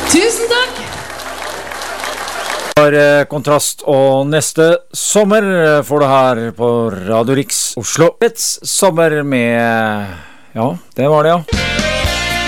Tusen takk! For Kontrast, og neste sommer får du her på Radio Riks Oslo. Et sommer med... Ja, det var det, ja.